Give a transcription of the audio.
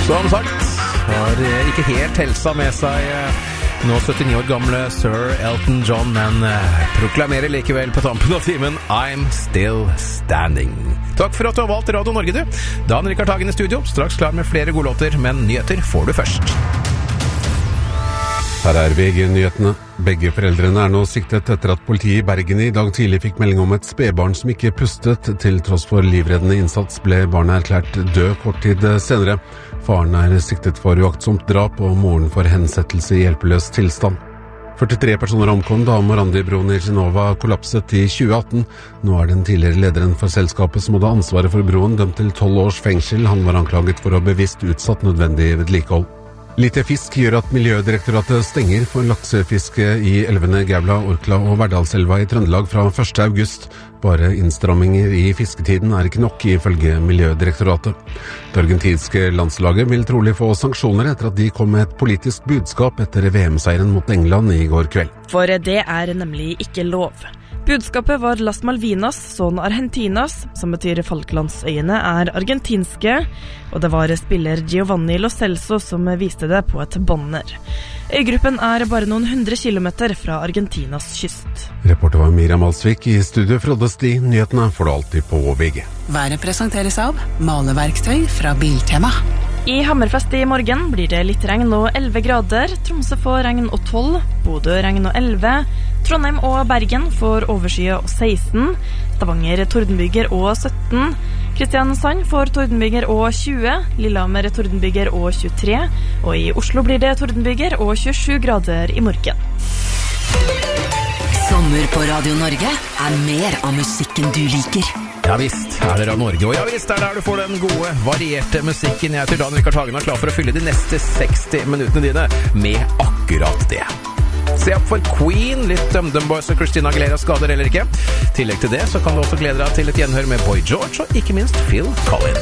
Som sagt, har ikke helt helsa med seg nå 79 år gamle Sir Elton John, men proklamerer likevel på tampen av timen I'm still standing. Takk for at du har valgt Radio Norge, du. Dan Rikard Hagen i studio, straks klar med flere gode låter, men nyheter får du først. Her er VG-nyhetene. Begge foreldrene er nå siktet etter at politiet i Bergen i dag tidlig fikk melding om et spedbarn som ikke pustet. Til tross for livreddende innsats ble barnet erklært død kort tid senere. Faren er siktet for uaktsomt drap og moren for hensettelse i hjelpeløs tilstand. 43 personer omkom da Morandi-broen i Genova kollapset i 2018. Nå er den tidligere lederen for selskapet som hadde ansvaret for broen dømt til 12 års fengsel. Han var anklaget for å bevisst utsatt nødvendig vedlikehold. Lite fisk gjør at Miljødirektoratet stenger for laksefiske i elvene Gaula, Orkla og Verdalselva i Trøndelag fra 1. august. Bare innstramminger i fisketiden er ikke nok, ifølge Miljødirektoratet. Det argentinske landslaget vil trolig få sanksjoner etter at de kom med et politisk budskap etter VM-seieren mot England i går kveld. For det er nemlig ikke lov. Budskapet var Las Malvinas, son Argentinas, som betyr Falklandsøyene er argentinske, og det var spiller Giovanni Lo Celso som viste det på et banner. Øygruppen er bare noen 100 kilometer fra Argentinas kyst. Reporter var Miriam Alsvik, i studio Frode Sti. Nyhetene får du alltid på VG. Været presenteres av maleverktøy fra Biltema. I Hammerfest i morgen blir det litt regn og 11 grader, Tromsø får regn og 12, Bodø regn og 11, Trondheim og Bergen får overskye og 16, Stavanger tordenbyger og 17, Kristiansand får tordenbyger og 20, Lillehammer tordenbyger og 23, og i Oslo blir det tordenbyger og 27 grader i morgen. Sommer på Radio Norge er mer av musikken du liker. Ja visst, er det Radio Norge, og ja visst er det der du får den gode, varierte musikken. Jeg heter Dan Rikard Hagen og er klar for å fylle de neste 60 minuttene dine med akkurat det. Se opp for Queen, litt Dum Boys og Christina Aguilera skader eller ikke. I tillegg til det så kan du også glede deg til et gjenhør med Boy George og ikke minst Phil Collins.